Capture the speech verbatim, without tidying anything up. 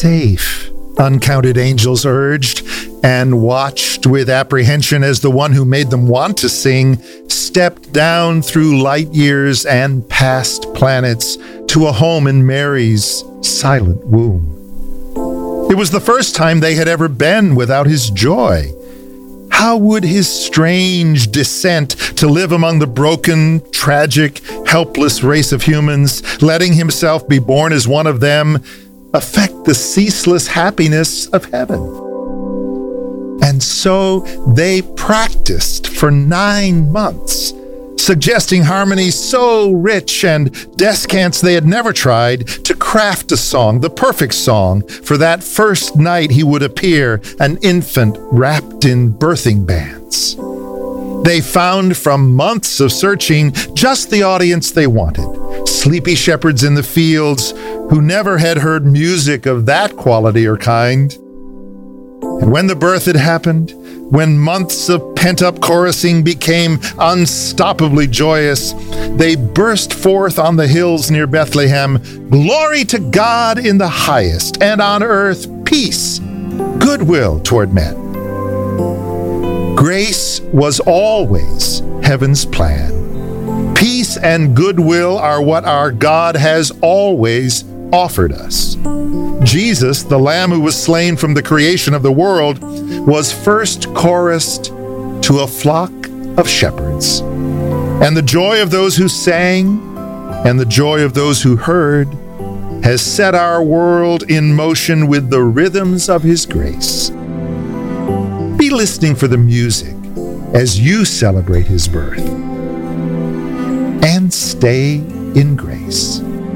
safe, uncounted angels urged, and watched with apprehension as the one who made them want to sing stepped down through light years and past planets to a home in Mary's silent womb. It was the first time they had ever been without his joy. How would his strange descent to live among the broken, tragic, helpless race of humans, letting himself be born as one of them, affect the ceaseless happiness of heaven? And so they practiced for nine months, suggesting harmonies so rich and descants they had never tried, to craft a song, the perfect song, for that first night he would appear, an infant wrapped in birthing bands. They found from months of searching just the audience they wanted, sleepy shepherds in the fields who never had heard music of that quality or kind. And when the birth had happened, when months of pent-up chorusing became unstoppably joyous, they burst forth on the hills near Bethlehem, "Glory to God in the highest, and on earth peace, goodwill toward men." Grace was always heaven's plan. Peace and goodwill are what our God has always offered us. Jesus, the Lamb who was slain from the creation of the world, was first chorused to a flock of shepherds. And the joy of those who sang and the joy of those who heard has set our world in motion with the rhythms of his grace. Be listening for the music as you celebrate his birth, and stay in grace.